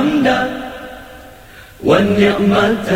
الحمد والنعمة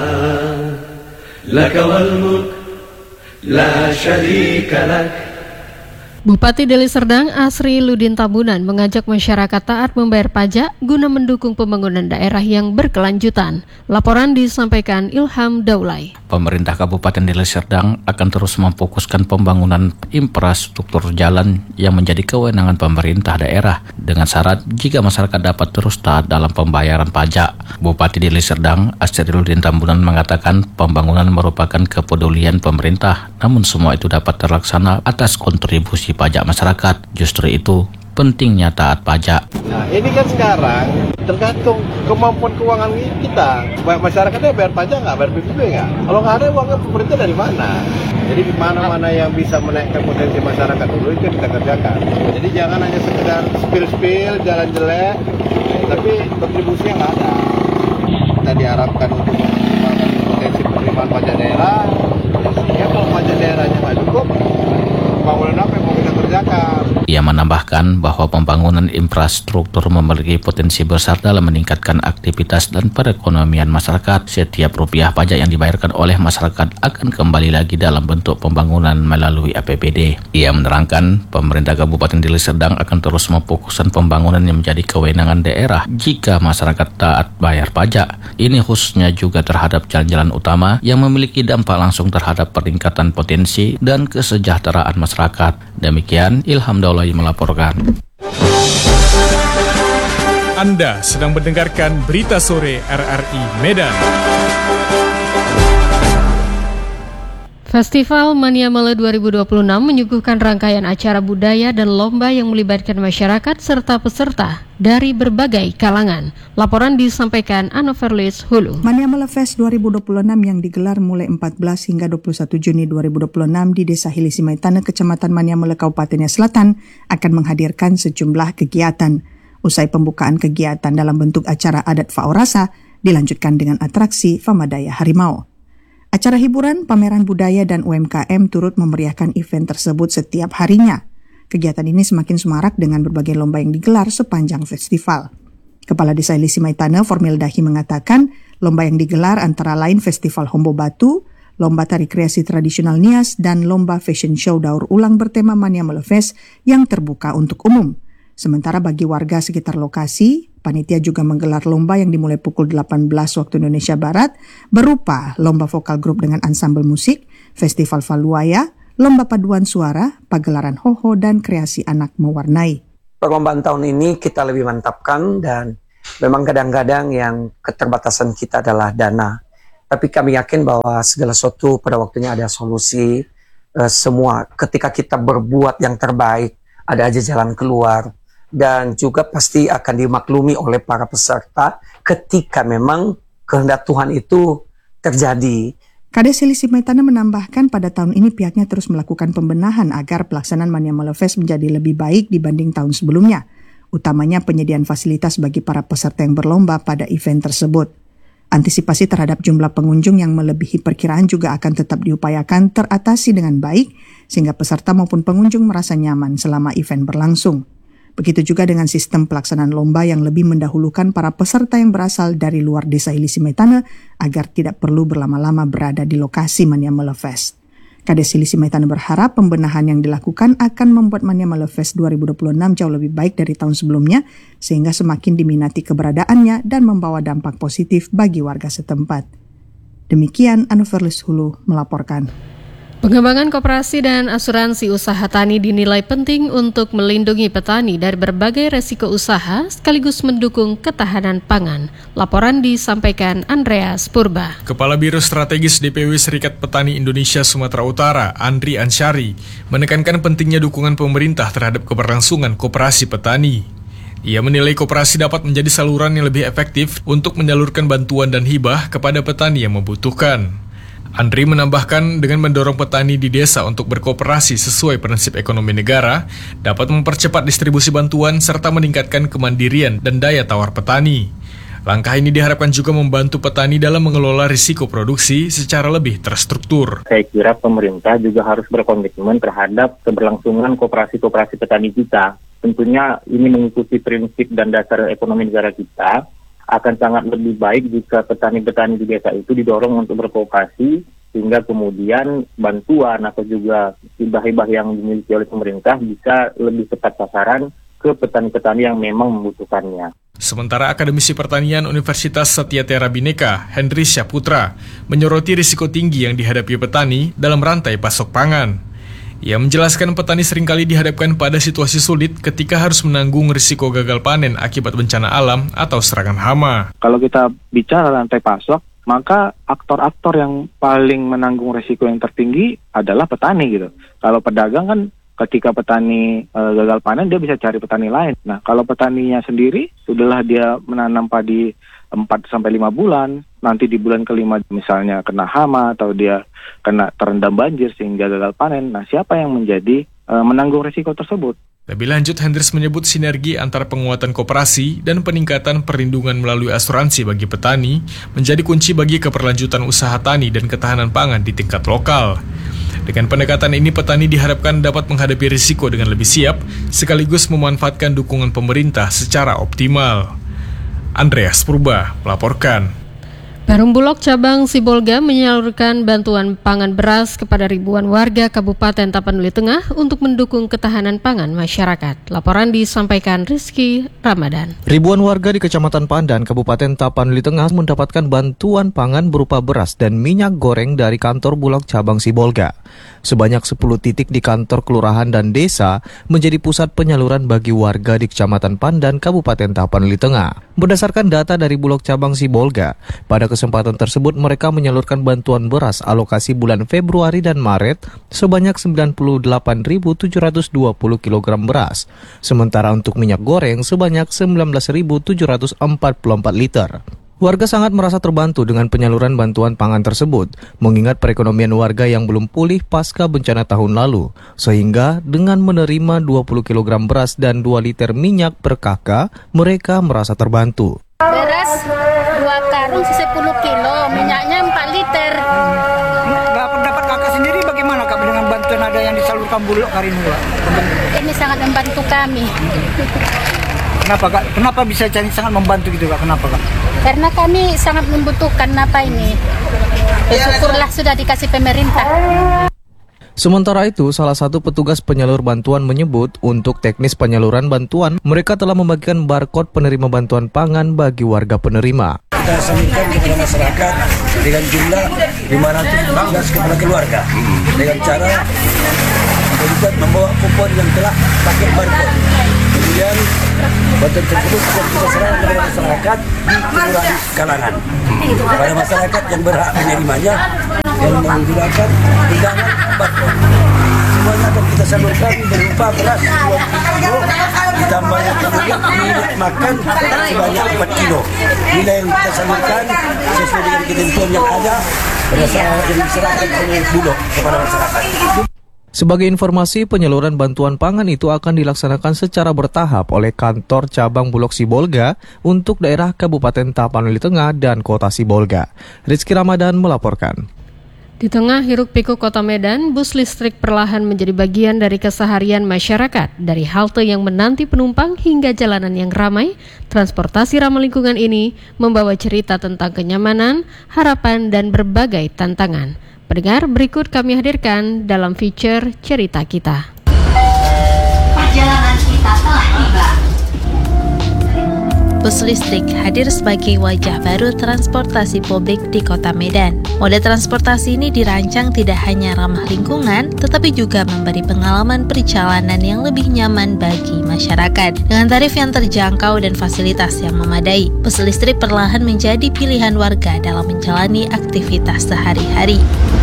لك والملك لا شريك لك. Bupati Deli Serdang Asri Ludin Tambunan mengajak masyarakat taat membayar pajak guna mendukung pembangunan daerah yang berkelanjutan. Laporan disampaikan Ilham Daulay. Pemerintah Kabupaten Deli Serdang akan terus memfokuskan pembangunan infrastruktur jalan yang menjadi kewenangan pemerintah daerah dengan syarat jika masyarakat dapat terus taat dalam pembayaran pajak. Bupati Deli Serdang Asri Ludin Tambunan mengatakan pembangunan merupakan kepedulian pemerintah, namun semua itu dapat terlaksana atas kontribusi pajak masyarakat. Justru itu pentingnya taat pajak. Nah, ini kan sekarang tergantung kemampuan keuangan kita. Masyarakatnya bayar pajak nggak, bayar PPB nggak? Kalau nggak ada uangnya pemerintah dari mana? Jadi di mana-mana yang bisa menaikkan potensi masyarakat dulu itu kita kerjakan. Jadi jangan hanya sekedar spill jalan jelek, tapi kontribusinya nggak ada. Kita diharapkan untuk mengembangkan potensi penerimaan pajak daerah. Ya kalau pajak daerahnya nggak cukup, pembangunan apa yang mau kita kerjakan? Ia menambahkan bahwa pembangunan infrastruktur memiliki potensi besar dalam meningkatkan aktivitas dan perekonomian masyarakat. Setiap rupiah pajak yang dibayarkan oleh masyarakat akan kembali lagi dalam bentuk pembangunan melalui APBD. Ia menerangkan pemerintah Kabupaten Deli Serdang akan terus memfokuskan pembangunan yang menjadi kewenangan daerah jika masyarakat taat bayar pajak. Ini khususnya juga terhadap jalan-jalan utama yang memiliki dampak langsung terhadap peningkatan potensi dan kesejahteraan masyarakat. Demikian Ilham Daulay melaporkan. Anda sedang mendengarkan Berita Sore RRI Medan. Festival Mania Mele 2026 menyuguhkan rangkaian acara budaya dan lomba yang melibatkan masyarakat serta peserta dari berbagai kalangan. Laporan disampaikan Anoverlis Hulu. Mania Mele Fest 2026 yang digelar mulai 14 hingga 21 Juni 2026 di Desa Hilisi Maitane, Kecamatan Mania Mele, Kabupaten Selatan akan menghadirkan sejumlah kegiatan. Usai pembukaan kegiatan dalam bentuk acara adat Faorasa, dilanjutkan dengan atraksi Famadaya Harimau. Acara hiburan, pameran budaya, dan UMKM turut memeriahkan event tersebut setiap harinya. Kegiatan ini semakin semarak dengan berbagai lomba yang digelar sepanjang festival. Kepala Desa Hilisi Maitane, Formil Dahi, mengatakan lomba yang digelar antara lain Festival Hombo Batu, lomba tari kreasi tradisional Nias, dan lomba fashion show daur ulang bertema Mania Mele Fest yang terbuka untuk umum. Sementara bagi warga sekitar lokasi, panitia juga menggelar lomba yang dimulai pukul 18 waktu Indonesia Barat, berupa lomba vokal grup dengan ansambel musik, festival Valuaya, lomba paduan suara, pagelaran hoho, dan kreasi anak mewarnai. Perlombaan tahun ini kita lebih mantapkan dan memang kadang-kadang yang keterbatasan kita adalah dana. Tapi kami yakin bahwa segala sesuatu pada waktunya ada solusi. Semua ketika kita berbuat yang terbaik, ada aja jalan keluar. Dan juga pasti akan dimaklumi oleh para peserta ketika memang kehendak Tuhan itu terjadi. Kades Hilisi Maitane menambahkan pada tahun ini pihaknya terus melakukan pembenahan agar pelaksanaan Mania Mele Fest menjadi lebih baik dibanding tahun sebelumnya, utamanya penyediaan fasilitas bagi para peserta yang berlomba pada event tersebut. Antisipasi terhadap jumlah pengunjung yang melebihi perkiraan juga akan tetap diupayakan teratasi dengan baik, sehingga peserta maupun pengunjung merasa nyaman selama event berlangsung. Begitu juga dengan sistem pelaksanaan lomba yang lebih mendahulukan para peserta yang berasal dari luar Desa Hilisi Maitane agar tidak perlu berlama-lama berada di lokasi Mania Mele Fest. Kades Hilisi Maitane berharap pembenahan yang dilakukan akan membuat Mania Mele Fest 2026 jauh lebih baik dari tahun sebelumnya, sehingga semakin diminati keberadaannya dan membawa dampak positif bagi warga setempat. Demikian Anoverlis Hulu melaporkan. Pengembangan koperasi dan asuransi usaha tani dinilai penting untuk melindungi petani dari berbagai resiko usaha sekaligus mendukung ketahanan pangan. Laporan disampaikan Andreas Purba. Kepala Biro Strategis DPW Serikat Petani Indonesia Sumatera Utara, Andri Ansyari, menekankan pentingnya dukungan pemerintah terhadap keberlangsungan koperasi petani. Ia menilai koperasi dapat menjadi saluran yang lebih efektif untuk menyalurkan bantuan dan hibah kepada petani yang membutuhkan. Andri menambahkan dengan mendorong petani di desa untuk berkooperasi sesuai prinsip ekonomi negara, dapat mempercepat distribusi bantuan serta meningkatkan kemandirian dan daya tawar petani. Langkah ini diharapkan juga membantu petani dalam mengelola risiko produksi secara lebih terstruktur. Saya kira pemerintah juga harus berkomitmen terhadap keberlangsungan koperasi-koperasi petani kita. Tentunya ini mengikuti prinsip dan dasar ekonomi negara kita, akan sangat lebih baik jika petani-petani di desa itu didorong untuk berkooperasi, sehingga kemudian bantuan atau juga hibah-hibah yang dimiliki oleh pemerintah bisa lebih tepat sasaran ke petani-petani yang memang membutuhkannya. Sementara Akademisi Pertanian Universitas Satyatera Bhinneka, Henry Syaputra, menyoroti risiko tinggi yang dihadapi petani dalam rantai pasok pangan. Ia menjelaskan petani seringkali dihadapkan pada situasi sulit ketika harus menanggung risiko gagal panen akibat bencana alam atau serangan hama. Kalau kita bicara rantai pasok, maka aktor-aktor yang paling menanggung risiko yang tertinggi adalah petani gitu. Kalau pedagang kan ketika petani gagal panen, dia bisa cari petani lain. Nah, kalau petaninya sendiri, sudahlah dia menanam padi 4-5 bulan, nanti di bulan kelima misalnya kena hama atau dia kena terendam banjir sehingga gagal panen. Nah, siapa yang menjadi menanggung risiko tersebut? Lebih lanjut, Hendris menyebut sinergi antara penguatan koperasi dan peningkatan perlindungan melalui asuransi bagi petani menjadi kunci bagi keberlanjutan usaha tani dan ketahanan pangan di tingkat lokal. Dengan pendekatan ini, petani diharapkan dapat menghadapi risiko dengan lebih siap, sekaligus memanfaatkan dukungan pemerintah secara optimal. Andreas Purba melaporkan. Perum Bulog Cabang Sibolga menyalurkan bantuan pangan beras kepada ribuan warga Kabupaten Tapanuli Tengah untuk mendukung ketahanan pangan masyarakat. Laporan disampaikan Rizky Ramadan. Ribuan warga di Kecamatan Pandan, Kabupaten Tapanuli Tengah mendapatkan bantuan pangan berupa beras dan minyak goreng dari kantor Bulog Cabang Sibolga. Sebanyak 10 titik di kantor kelurahan dan desa menjadi pusat penyaluran bagi warga di Kecamatan Pandan, Kabupaten Tapanuli Tengah. Berdasarkan data dari Bulog Cabang Sibolga, pada kesempatan tersebut mereka menyalurkan bantuan beras alokasi bulan Februari dan Maret sebanyak 98.720 kg beras. Sementara untuk minyak goreng sebanyak 19.744 liter. Warga sangat merasa terbantu dengan penyaluran bantuan pangan tersebut, mengingat perekonomian warga yang belum pulih pasca bencana tahun lalu, sehingga dengan menerima 20 kg beras dan 2 liter minyak per kakak, mereka merasa terbantu. Beras 2 karung 10 kilo, minyaknya 4 liter. Dapat kakak sendiri bagaimana kak dengan bantuan ada yang disalurkan Bulog hari ini? Ini sangat membantu kami. Kenapa kak? Kenapa bisa sangat membantu gitu kak? Kenapa kak? Karena kami sangat membutuhkan ini. Syukurlah sudah dikasih pemerintah. Sementara itu, salah satu petugas penyalur bantuan menyebut untuk teknis penyaluran bantuan, mereka telah membagikan barcode penerima bantuan pangan bagi warga penerima. Kita salurkan kepada masyarakat dengan jumlah 514 kepala keluarga dengan cara kita membawa kupon yang telah pakai barcode. Kemudian bantuan tersebut kita serahkan kepada masyarakat di kelurahan kalangan. Pada masyarakat yang berhak menerimanya yang menggunakan undangan barcode. Semuanya akan kita salurkan berupa beras 20 kilo ditambah kemudian minyak makan sebanyak 4 kilo. Nilai yang kita salurkan sesuai dengan ketentuan yang ada berdasarkan yang diserahkan oleh Bulog kepada masyarakat. Sebagai informasi, penyaluran bantuan pangan itu akan dilaksanakan secara bertahap oleh kantor cabang Bulog Sibolga untuk daerah Kabupaten Tapanuli Tengah dan Kota Sibolga. Rizky Ramadan melaporkan. Di tengah hiruk-pikuk Kota Medan, bus listrik perlahan menjadi bagian dari keseharian masyarakat. Dari halte yang menanti penumpang hingga jalanan yang ramai, transportasi ramah lingkungan ini membawa cerita tentang kenyamanan, harapan, dan berbagai tantangan. Pendengar, berikut kami hadirkan dalam feature Cerita Kita. Perjalanan kita telah tiba. Bus listrik hadir sebagai wajah baru transportasi publik di Kota Medan. Moda transportasi ini dirancang tidak hanya ramah lingkungan, tetapi juga memberi pengalaman perjalanan yang lebih nyaman bagi masyarakat. Dengan tarif yang terjangkau dan fasilitas yang memadai, bus listrik perlahan menjadi pilihan warga dalam menjalani aktivitas sehari-hari.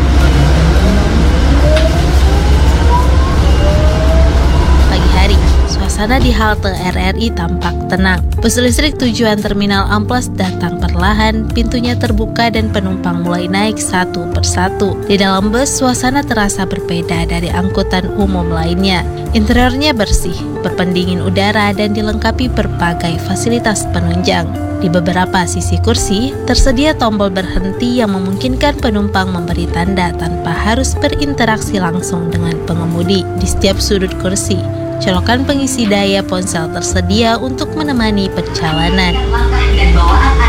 Suasana di halte RRI tampak tenang. Bus listrik tujuan Terminal Amplas datang perlahan, pintunya terbuka dan penumpang mulai naik satu persatu. Di dalam bus, suasana terasa berbeda dari angkutan umum lainnya. Interiornya bersih, berpendingin udara dan dilengkapi berbagai fasilitas penunjang. Di beberapa sisi kursi, tersedia tombol berhenti yang memungkinkan penumpang memberi tanda tanpa harus berinteraksi langsung dengan pengemudi. Di setiap sudut kursi, colokan pengisi daya ponsel tersedia untuk menemani perjalanan. Dan bawaan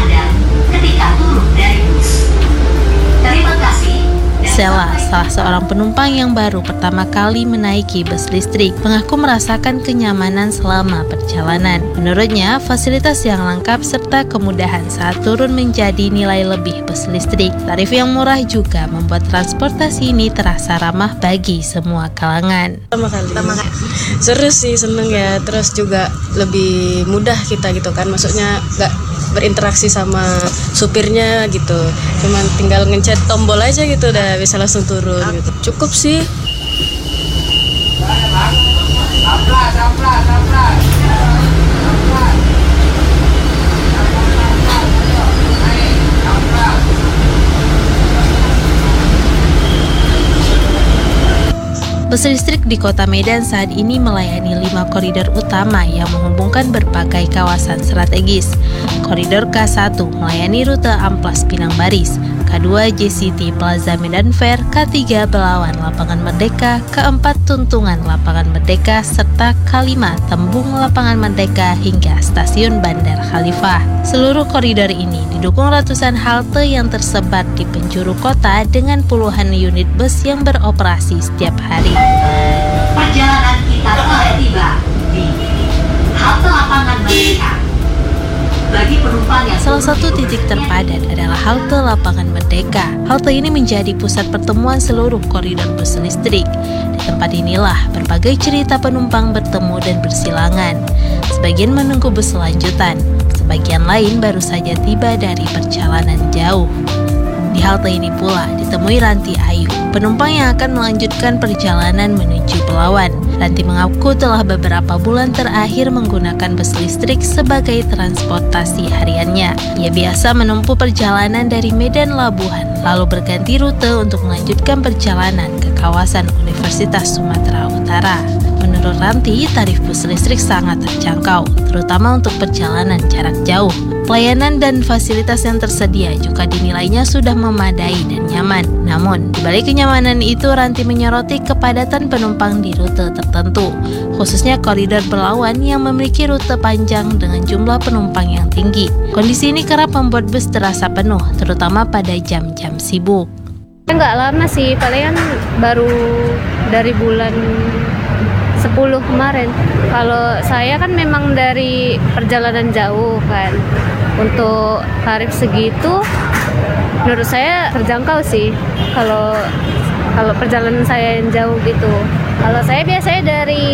Sela, salah seorang penumpang yang baru pertama kali menaiki bus listrik, mengaku merasakan kenyamanan selama perjalanan. Menurutnya, fasilitas yang lengkap serta kemudahan saat turun menjadi nilai lebih bus listrik. Tarif yang murah juga membuat transportasi ini terasa ramah bagi semua kalangan. Pertama kali. Seru sih, seneng ya. Terus juga lebih mudah kita gitu kan. Maksudnya nggak berinteraksi sama supirnya gitu. Cuman tinggal ngencet tombol aja gitu udah bisa langsung turun gitu. Cukup sih. Bus listrik di Kota Medan saat ini melayani 5 koridor utama yang menghubungkan berbagai kawasan strategis. Koridor K1 melayani rute Amplas Pinang Baris, K2 JCT Plaza Medan Fair, K3 Belawan Lapangan Merdeka, K4 Tuntungan Lapangan Merdeka, serta K5 Tembung Lapangan Merdeka hingga Stasiun Bandar Khalifah. Seluruh koridor ini didukung ratusan halte yang tersebar di penjuru kota dengan puluhan unit bus yang beroperasi setiap hari. Perjalanan kita telah tiba di halte Lapangan Merdeka. Bagi penumpang yang salah satu titik terpadat adalah halte Lapangan Merdeka. Halte ini menjadi pusat pertemuan seluruh koridor bus listrik. Di tempat inilah berbagai cerita penumpang bertemu dan bersilangan. Sebagian menunggu bus selanjutan, sebagian lain baru saja tiba dari perjalanan jauh. Di halte ini pula ditemui Ranti Ayu, penumpang yang akan melanjutkan perjalanan menuju Belawan. Ranti mengaku telah beberapa bulan terakhir menggunakan bus listrik sebagai transportasi hariannya. Ia biasa menempuh perjalanan dari Medan Labuhan, lalu berganti rute untuk melanjutkan perjalanan ke kawasan Universitas Sumatera Utara. Menurut Ranti, tarif bus listrik sangat terjangkau, terutama untuk perjalanan jarak jauh. Pelayanan dan fasilitas yang tersedia juga dinilainya sudah memadai dan nyaman. Namun, di balik kenyamanan itu, Ranti menyoroti kepadatan penumpang di rute tertentu, khususnya koridor Belawan yang memiliki rute panjang dengan jumlah penumpang yang tinggi. Kondisi ini kerap membuat bus terasa penuh, terutama pada jam-jam sibuk. Nggak lama sih, palingan baru dari bulan 10 kemarin. Kalau saya kan memang dari perjalanan jauh kan. Untuk tarif segitu menurut saya terjangkau sih. Kalau perjalanan saya yang jauh gitu. Kalau saya biasanya dari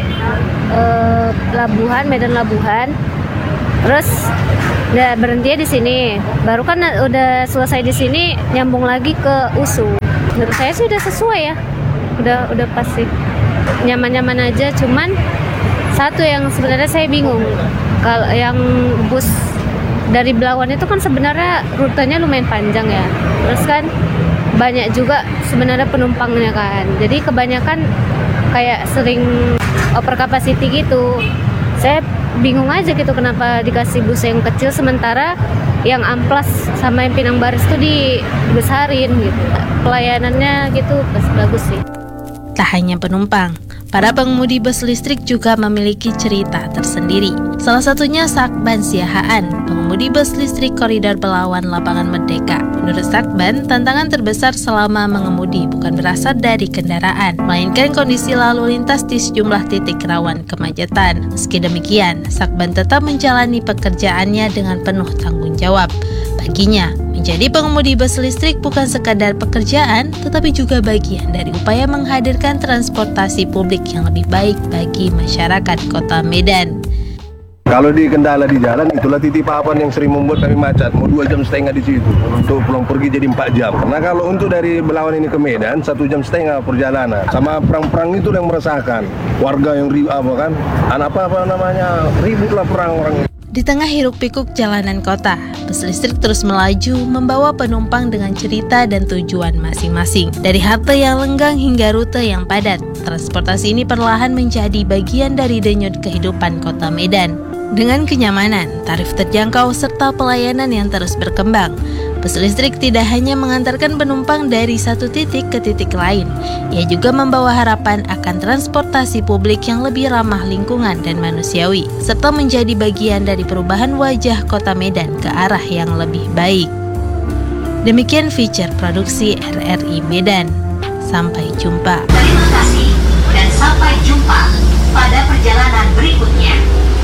Labuhan, Medan Labuhan. Terus udah berhenti di sini. Baru kan udah selesai di sini nyambung lagi ke USU. Menurut saya sih udah sesuai ya. Udah pasti. Nyaman-nyaman aja, cuman satu yang sebenarnya saya bingung. Kalau yang bus dari Belawan itu kan sebenarnya rutenya lumayan panjang ya. Terus kan banyak juga sebenarnya penumpangnya kan. Jadi kebanyakan kayak sering over capacity gitu. Saya bingung aja gitu kenapa dikasih bus yang kecil sementara yang Amplas sama yang Pinang Baris tuh dibesarin gitu. Pelayanannya gitu bagus sih. Tak hanya penumpang, para pengemudi bus listrik juga memiliki cerita tersendiri. Salah satunya Sakban Siahaan, pengemudi bus listrik koridor Belawan Lapangan Merdeka. Menurut Sakban, tantangan terbesar selama mengemudi bukan berasal dari kendaraan, melainkan kondisi lalu lintas di sejumlah titik rawan kemacetan. Meski demikian, Sakban tetap menjalani pekerjaannya dengan penuh tanggung jawab. Baginya, menjadi pengemudi bus listrik bukan sekadar pekerjaan, tetapi juga bagian dari upaya menghadirkan transportasi publik yang lebih baik bagi masyarakat Kota Medan. Kalau di kendala di jalan, itulah titik papan yang sering membuat kami macet. Mau 2,5 jam di situ, untuk pulang pergi jadi 4 jam. Nah kalau untuk dari Belawan ini ke Medan, 1,5 jam perjalanan. Sama perang-perang itu yang meresahkan. Warga yang ribut lah perang orang. Di tengah hiruk-pikuk jalanan kota, bus listrik terus melaju membawa penumpang dengan cerita dan tujuan masing-masing. Dari halte yang lenggang hingga rute yang padat, transportasi ini perlahan menjadi bagian dari denyut kehidupan Kota Medan. Dengan kenyamanan, tarif terjangkau, serta pelayanan yang terus berkembang, bus listrik tidak hanya mengantarkan penumpang dari satu titik ke titik lain, ia juga membawa harapan akan transportasi publik yang lebih ramah lingkungan dan manusiawi, serta menjadi bagian dari perubahan wajah Kota Medan ke arah yang lebih baik. Demikian feature produksi RRI Medan. Sampai jumpa. Terima kasih dan sampai jumpa pada perjalanan berikutnya.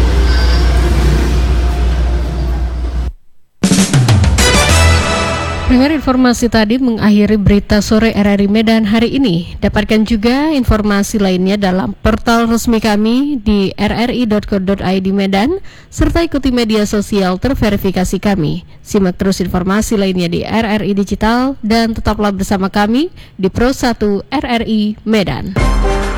Dengar informasi tadi mengakhiri berita sore RRI Medan hari ini. Dapatkan juga informasi lainnya dalam portal resmi kami di rri.co.id Medan, serta ikuti media sosial terverifikasi kami. Simak terus informasi lainnya di RRI Digital dan tetaplah bersama kami di Pro 1 RRI Medan.